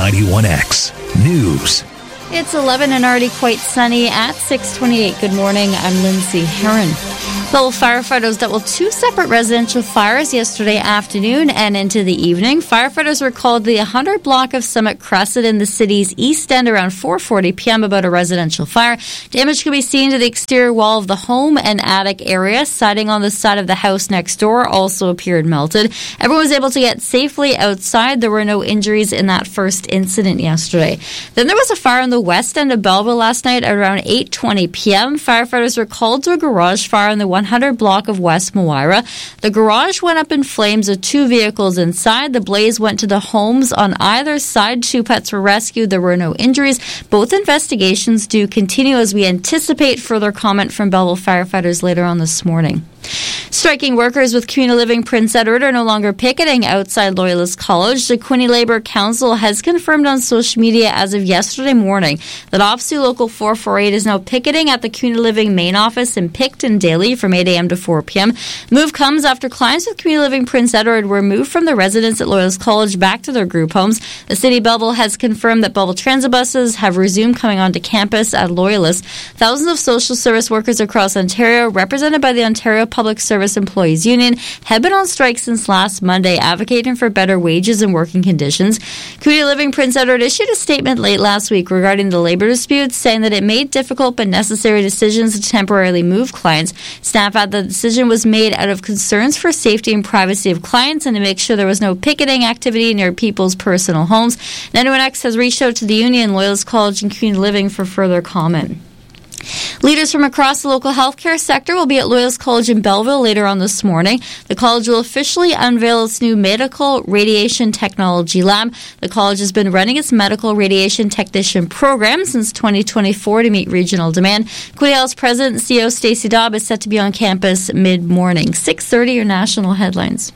91X News. It's 11 and already quite sunny at 6:28. Good morning. I'm Lindsay Heron. Belleville firefighters dealt with two separate residential fires yesterday afternoon and into the evening. Firefighters were called to the 100 block of Summit Crescent in the city's east end around 4:40 p.m. about a residential fire. Damage could be seen to the exterior wall of the home and attic area. Siding on the side of the house next door also appeared melted. Everyone was able to get safely outside. There were no injuries in that first incident yesterday. Then there was a fire in the west end of Belleville last night at around 8:20 p.m. Firefighters were called to a garage fire in the 100 block of West Moira. The garage went up in flames with two vehicles inside. The blaze went to the homes on either side. Two pets were rescued. There were no injuries. Both investigations do continue as we anticipate further comment from Belleville firefighters later on this morning. Striking workers with Community Living Prince Edward are no longer picketing outside Loyalist College. The Quinte Labour Council has confirmed on social media as of yesterday morning that OPSEU Local 448 is now picketing at the Community Living main office in Picton daily from 8 a.m. to 4 p.m. The move comes after clients with Community Living Prince Edward were moved from their residence at Loyalist College back to their group homes. The City of Belleville has confirmed that Belleville transit buses have resumed coming onto campus at Loyalist. Thousands of social service workers across Ontario, represented by the Ontario Public Service Employees Union, have been on strike since last Monday, advocating for better wages and working conditions. Community Living Prince Edward issued a statement late last week regarding the labor disputes, saying that it made difficult but necessary decisions to temporarily move clients. Staff added the decision was made out of concerns for safety and privacy of clients and to make sure there was no picketing activity near people's personal homes. 91X has reached out to the union, Loyalist College, and Community Living for further comment. Leaders from across the local healthcare sector will be at Loyalist College in Belleville later on this morning. The college will officially unveil its new medical radiation technology lab. The college has been running its medical radiation technician program since 2024 to meet regional demand. Quinte Health's president and CEO Stacey Dobb is set to be on campus mid-morning. 6:30, your national headlines.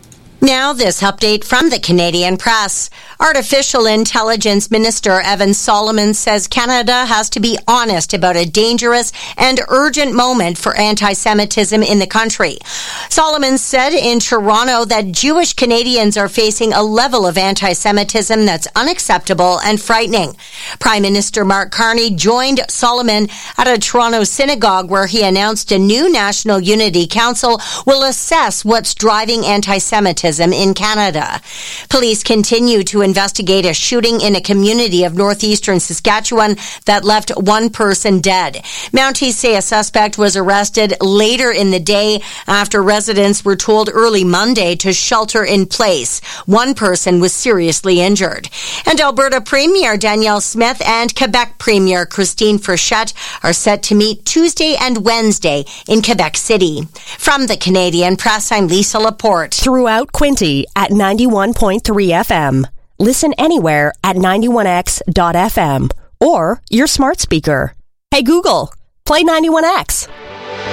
Now this update from the Canadian Press. Artificial Intelligence Minister Evan Solomon says Canada has to be honest about a dangerous and urgent moment for anti-Semitism in the country. Solomon said in Toronto that Jewish Canadians are facing a level of anti-Semitism that's unacceptable and frightening. Prime Minister Mark Carney joined Solomon at a Toronto synagogue where he announced a new National Unity Council will assess what's driving anti-Semitism in Canada. Police continue to investigate a shooting in a community of northeastern Saskatchewan that left one person dead. Mounties say a suspect was arrested later in the day after residents were told early Monday to shelter in place. One person was seriously injured. And Alberta Premier Danielle Smith and Quebec Premier Christine Frechette are set to meet Tuesday and Wednesday in Quebec City. From the Canadian Press, I'm Lisa Laporte. Throughout Quinte at 91.3 FM. Listen anywhere at 91x.fm or your smart speaker. Hey Google, play 91X.